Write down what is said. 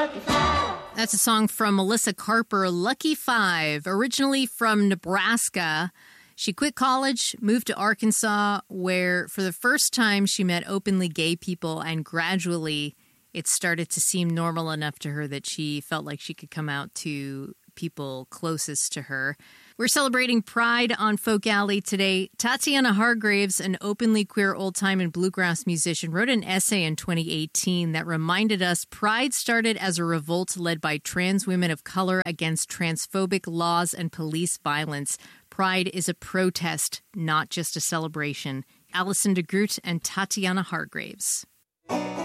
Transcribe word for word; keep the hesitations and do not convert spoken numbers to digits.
That's a song from Melissa Carper, Lucky Five. Originally from Nebraska, she quit college, moved to Arkansas, where for the first time she met openly gay people, and gradually it started to seem normal enough to her that she felt like she could come out to people closest to her. We're celebrating Pride on Folk Alley today. Tatiana Hargreaves, an openly queer old-time and bluegrass musician, wrote an essay in twenty eighteen that reminded us Pride started as a revolt led by trans women of color against transphobic laws and police violence. Pride is a protest, not just a celebration. Alison DeGroot and Tatiana Hargreaves.